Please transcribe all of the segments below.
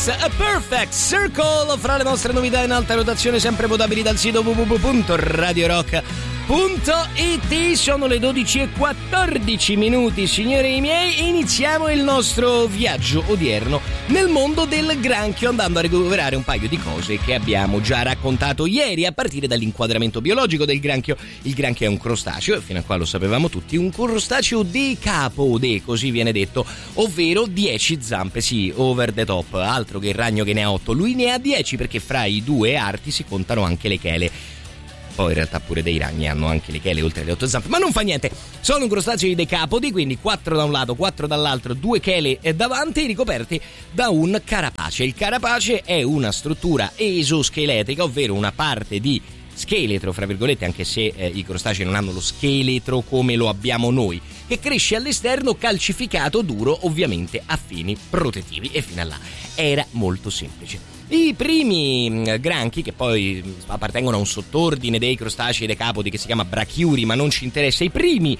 Hendrix, A Perfect Circle, fra le nostre novità in alta rotazione, sempre votabili dal sito www.radiorock.it. Sono le 12:14, signori miei. Iniziamo il nostro viaggio odierno nel mondo del granchio, andando a recuperare un paio di cose che abbiamo già raccontato ieri, a partire dall'inquadramento biologico del granchio. Il granchio è un crostaceo, fino a qua lo sapevamo tutti, un crostaceo decapode, così viene detto, ovvero 10 zampe, sì, over the top, altro che il ragno che ne ha 8, lui ne ha 10, perché fra i due arti si contano anche le chele. Poi in realtà pure dei ragni hanno anche le chele oltre le 8 zampe, ma non fa niente. Sono un crostaceo decapodi, quindi 4 da un lato, 4 dall'altro, 2 chele davanti, ricoperti da un carapace. Il carapace è una struttura esoscheletrica, ovvero una parte di scheletro, fra virgolette, anche se i crostacei non hanno lo scheletro come lo abbiamo noi, che cresce all'esterno, calcificato, duro, ovviamente a fini protettivi. E fino a là era molto semplice. I primi granchi, che poi appartengono a un sottordine dei crostacei decapodi che si chiama Brachiuri, ma non ci interessa, i primi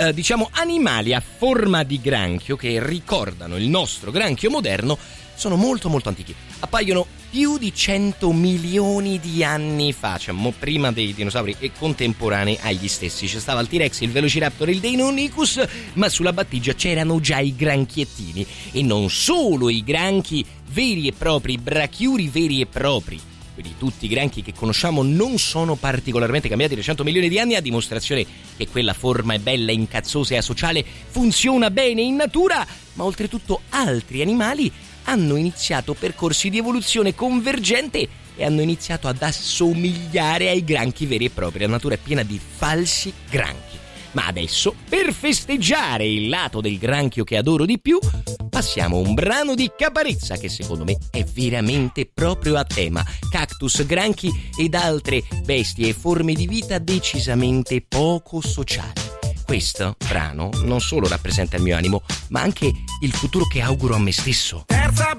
animali a forma di granchio che ricordano il nostro granchio moderno sono molto molto antichi, appaiono più di 100 milioni di anni fa, cioè prima dei dinosauri e contemporanei agli stessi. C'è stava il T-Rex, il Velociraptor, il Deinonychus, ma sulla battigia c'erano già i granchiettini, e non solo i granchi veri e propri, i brachiuri veri e propri. Quindi tutti i granchi che conosciamo non sono particolarmente cambiati da 100 milioni di anni, a dimostrazione che quella forma è bella, incazzosa e asociale, funziona bene in natura, ma oltretutto altri animali hanno iniziato percorsi di evoluzione convergente e hanno iniziato ad assomigliare ai granchi veri e propri. La natura è piena di falsi granchi. Ma adesso, per festeggiare il lato del granchio che adoro di più, passiamo un brano di Caparezza che secondo me è veramente proprio a tema. Cactus, granchi ed altre bestie e forme di vita decisamente poco sociali. Questo brano non solo rappresenta il mio animo, ma anche il futuro che auguro a me stesso.